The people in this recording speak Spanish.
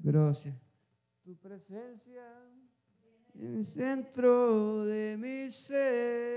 Gracias. Tu presencia en el centro de mi ser.